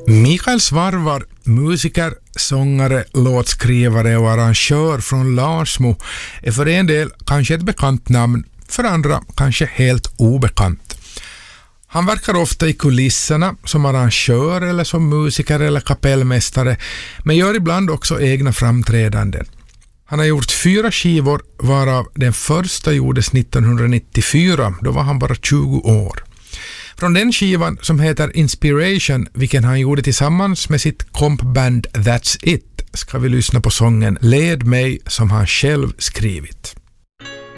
Mikael Svarv var musiker, sångare, låtskrivare och arrangör från Larsmo är för en del kanske ett bekant namn, för andra kanske helt obekant. Han verkar ofta i kulisserna som arrangör eller som musiker eller kapellmästare, men gör ibland också egna framträdanden. Han har gjort 4 skivor, varav den första gjordes 1994, då var han bara 20 år. Från den skivan som heter Inspiration, vilken han gjorde tillsammans med sitt kompband That's It, ska vi lyssna på sången Led mig som han själv skrivit.